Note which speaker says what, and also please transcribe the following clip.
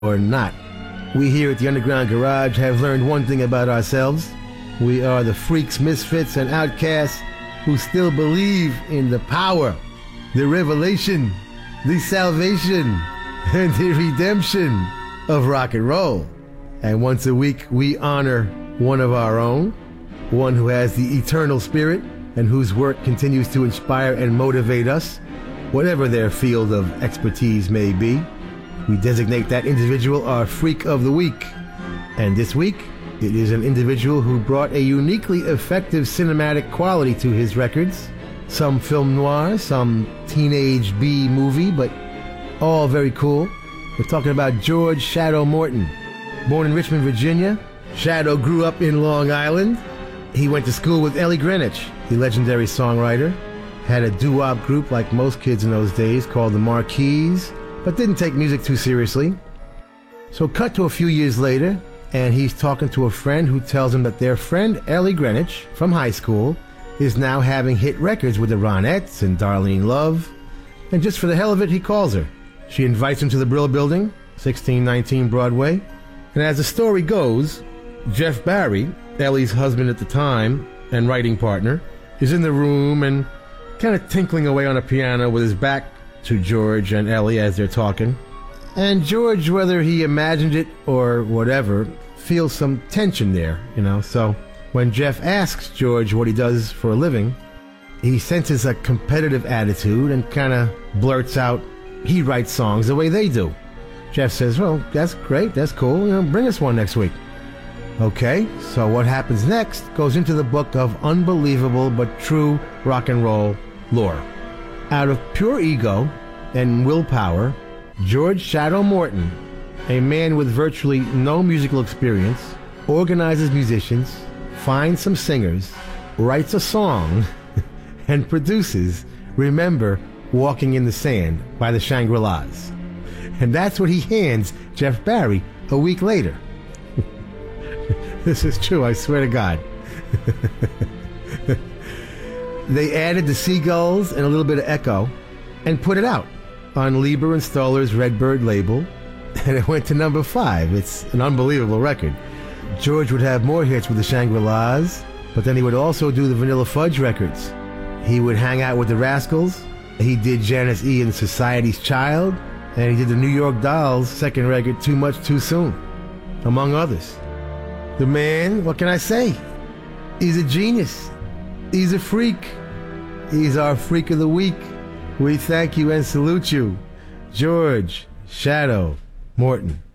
Speaker 1: or not. We here at the Underground Garage have learned one thing about ourselves. We are the freaks, misfits, and outcasts who still believe in the power, the revelation, the salvation, and the redemption of rock and roll. And once a week, we honor one of our own, one who has the eternal spirit and whose work continues to inspire and motivate us, whatever their field of expertise may be. We designate that individual our Freak of the Week. And this week, it is an individual who brought a uniquely effective cinematic quality to his records. Some film noir, some teenage B-movie, but all very cool. We're talking about George Shadow Morton. Born in Richmond, Virginia, Shadow grew up in Long Island. He went to school with Ellie Greenwich, the legendary songwriter. Had a doo-wop group like most kids in those days called the Marquis, but didn't take music too seriously. So cut to a few years later, and he's talking to a friend who tells him that their friend Ellie Greenwich from high school is now having hit records with the Ronettes and Darlene Love. And just for the hell of it, he calls her. She invites him to the Brill Building, 1619 Broadway. And as the story goes, Jeff Barry, Ellie's husband at the time and writing partner, is in the room and kind of tinkling away on a piano with his back to George and Ellie as they're talking. And George, whether he imagined it or whatever, feels some tension there, So when Jeff asks George what he does for a living, he senses a competitive attitude and kind of blurts out he writes songs the way they do. Jeff says, well, that's great, that's cool, bring us one next week. Okay, so what happens next goes into the book of unbelievable but true rock and roll lore. Out of pure ego and willpower, George Shadow Morton, a man with virtually no musical experience, organizes musicians, finds some singers, writes a song, and produces Remember Walking in the Sand by the Shangri-Las. And that's what he hands Jeff Barry a week later. This is true, I swear to God. They added the seagulls and a little bit of echo and put it out on Lieber and Stoller's Redbird label, and it went to number 5. It's an unbelievable record. George would have more hits with the Shangri-Las, but then he would also do the Vanilla Fudge records. He would hang out with the Rascals. He did Janis Ian's Society's Child, and he did the New York Dolls' second record, Too Much Too Soon, among others. The man, what can I say? He's a genius. He's a freak. He's our Freak of the Week. We thank you and salute you, George Shadow Morton.